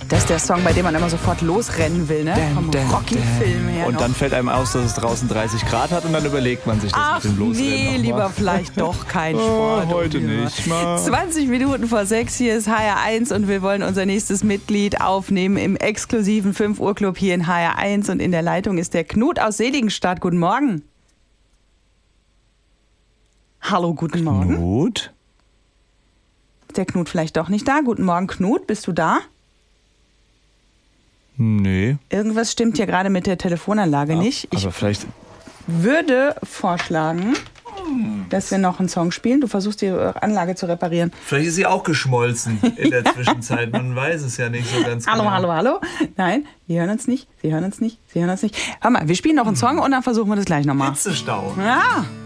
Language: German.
Das ist der Song, bei dem man immer sofort losrennen will, ne? Vom Rocky-Film her. Und dann fällt einem aus, dass es draußen 30 Grad hat und dann überlegt man sich das mit dem Losrennen. Nee, lieber vielleicht doch kein Sport. Heute nicht mal. 20 Minuten vor 6, hier ist HR1 und wir wollen unser nächstes Mitglied aufnehmen im exklusiven 5 Uhr Club hier in HR1 und in der Leitung ist der Knut aus Seligenstadt. Guten Morgen. Hallo, guten Morgen. Knut? Ist der Knut vielleicht doch nicht da? Guten Morgen, Knut, bist du da? Nee. Irgendwas stimmt hier gerade mit der Telefonanlage nicht. Ich Aber vielleicht... würde vorschlagen, dass wir noch einen Song spielen. Du versuchst die Anlage zu reparieren. Vielleicht ist sie auch geschmolzen in der Zwischenzeit. Man weiß es ja nicht so ganz genau. Hallo. Nein, wir hören uns nicht. Sie hören uns nicht. Hör mal, wir spielen noch einen Song und dann versuchen wir das gleich nochmal. Hitzestau. Ja.